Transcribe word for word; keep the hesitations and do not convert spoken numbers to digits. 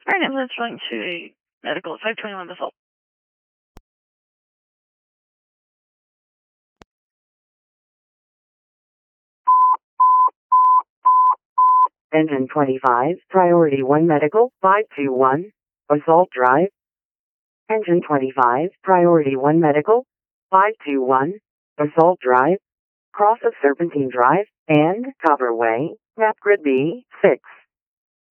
Alright, ambulance going to medical at five twenty-one Basalt. Engine twenty-five, Priority one Medical, five two one, Basalt Drive. Engine twenty-five, Priority one Medical, five two one, Basalt Drive, cross of Serpentine Drive, and Copperway, map grid B, six.